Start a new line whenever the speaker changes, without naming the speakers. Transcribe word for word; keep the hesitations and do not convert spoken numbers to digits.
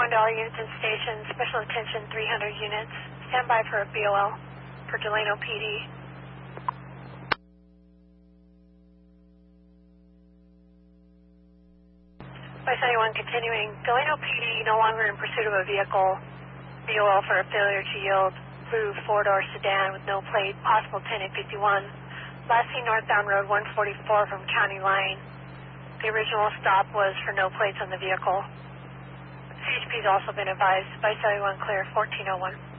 one to all units in station. Special attention three hundred units. Stand by for a B O L for Delano P D. By seventy-one continuing. Delano P D no longer in pursuit of a vehicle. B O L for a failure to yield. Blue four-door sedan with no plate. Possible ten eight fifty-one. Last seen northbound road one forty-four from County Line. The original stop was for no plates on the vehicle. C H P has also been advised by seventy-one clear fourteen oh one.